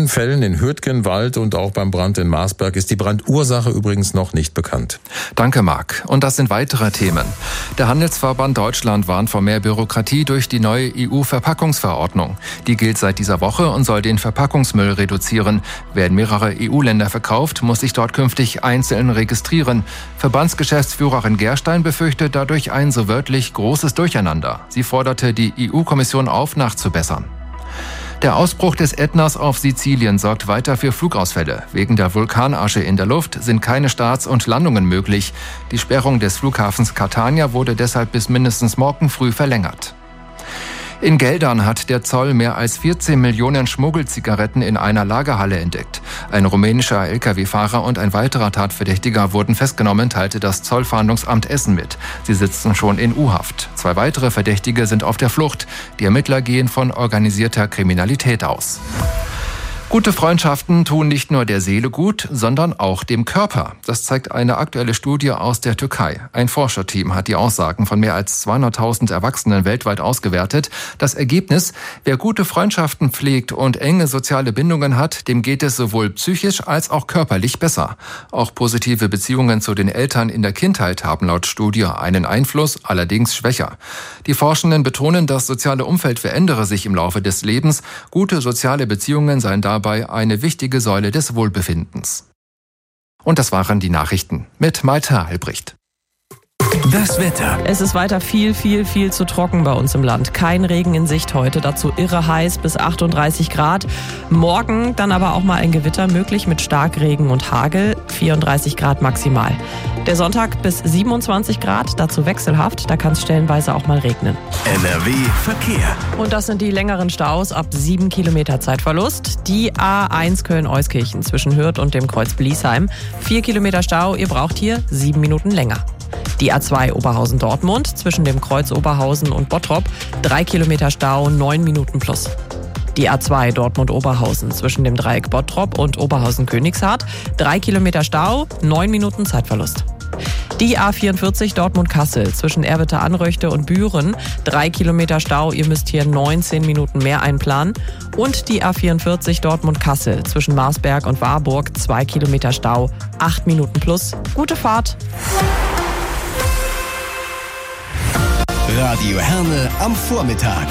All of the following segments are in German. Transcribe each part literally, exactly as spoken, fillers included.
beiden Fällen in Hürtgenwald und auch beim Brand in Marsberg ist die Brandursache übrigens noch nicht bekannt. Danke, Marc. Und das sind weitere Themen. Der Handelsverband Deutschland warnt vor mehr Bürokratie durch die neue E U-Verpackungsverordnung. Die gilt seit dieser Woche und soll den Verpackungsmüll reduzieren. Wer in mehrere E U-Länder verkauft, muss sich dort künftig einzeln registrieren. Verbandsgeschäftsführerin Gerstein befürchtet dadurch ein so wörtlich großes Durcheinander. Sie forderte die E U-Kommission auf, nachzubessern. Der Ausbruch des Ätnas auf Sizilien sorgt weiter für Flugausfälle. Wegen der Vulkanasche in der Luft sind keine Starts und Landungen möglich. Die Sperrung des Flughafens Catania wurde deshalb bis mindestens morgen früh verlängert. In Geldern hat der Zoll mehr als vierzehn Millionen Schmuggelzigaretten in einer Lagerhalle entdeckt. Ein rumänischer L K W-Fahrer und ein weiterer Tatverdächtiger wurden festgenommen, teilte das Zollfahndungsamt Essen mit. Sie sitzen schon in U-Haft. Zwei weitere Verdächtige sind auf der Flucht. Die Ermittler gehen von organisierter Kriminalität aus. Gute Freundschaften tun nicht nur der Seele gut, sondern auch dem Körper. Das zeigt eine aktuelle Studie aus der Türkei. Ein Forscherteam hat die Aussagen von mehr als zweihunderttausend Erwachsenen weltweit ausgewertet. Das Ergebnis: Wer gute Freundschaften pflegt und enge soziale Bindungen hat, dem geht es sowohl psychisch als auch körperlich besser. Auch positive Beziehungen zu den Eltern in der Kindheit haben laut Studie einen Einfluss, allerdings schwächer. Die Forschenden betonen, das soziale Umfeld verändere sich im Laufe des Lebens. Gute soziale Beziehungen seien dabei eine wichtige Säule des Wohlbefindens. Und das waren die Nachrichten mit Malte Albrecht. Das Wetter. Es ist weiter viel, viel, viel zu trocken bei uns im Land. Kein Regen in Sicht heute, dazu irre heiß bis achtunddreißig Grad. Morgen dann aber auch mal ein Gewitter möglich mit Starkregen und Hagel, vierunddreißig Grad maximal. Der Sonntag bis siebenundzwanzig Grad, dazu wechselhaft, da kann es stellenweise auch mal regnen. N R W Verkehr. Und das sind die längeren Staus ab sieben Kilometer Zeitverlust. Die A eins Köln-Euskirchen zwischen Hürth und dem Kreuz Bliesheim. vier Kilometer Stau, ihr braucht hier sieben Minuten länger. Die A zwei Oberhausen-Dortmund zwischen dem Kreuz Oberhausen und Bottrop, drei Kilometer Stau, neun Minuten plus. Die A zwei Dortmund-Oberhausen zwischen dem Dreieck Bottrop und Oberhausen-Königshardt, drei Kilometer Stau, neun Minuten Zeitverlust. Die A vierundvierzig Dortmund-Kassel zwischen Erwitte-Anröchte und Büren, drei Kilometer Stau, ihr müsst hier neunzehn Minuten mehr einplanen. Und die A vierundvierzig Dortmund-Kassel zwischen Marsberg und Warburg, zwei Kilometer Stau, acht Minuten plus. Gute Fahrt! Radio Herne am Vormittag.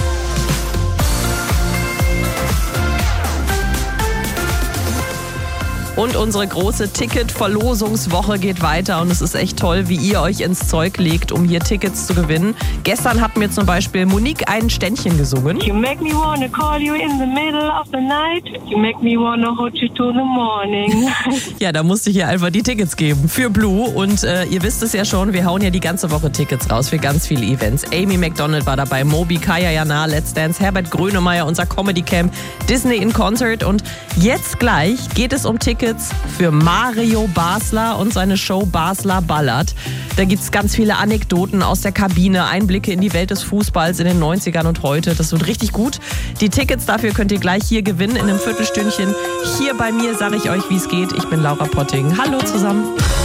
Und unsere große Ticket-Verlosungswoche geht weiter und es ist echt toll, wie ihr euch ins Zeug legt, um hier Tickets zu gewinnen. Gestern hat mir zum Beispiel Monique ein Ständchen gesungen. You make me wanna call you in the middle of the night. You make me wanna hold you to the morning. Ja, da musste ich ihr einfach die Tickets geben für Blue. Und äh, ihr wisst es ja schon, wir hauen ja die ganze Woche Tickets raus für ganz viele Events. Amy Macdonald war dabei, Moby, Kaya Jana, Let's Dance, Herbert Grönemeyer, unser Comedy Camp, Disney in Concert. Und jetzt gleich geht es um Tickets für Mario Basler und seine Show Basler Ballert. Da gibt es ganz viele Anekdoten aus der Kabine, Einblicke in die Welt des Fußballs in den neunzigern und heute. Das wird richtig gut. Die Tickets dafür könnt ihr gleich hier gewinnen in einem Viertelstündchen. Hier bei mir sage ich euch, wie es geht. Ich bin Laura Potting. Hallo zusammen.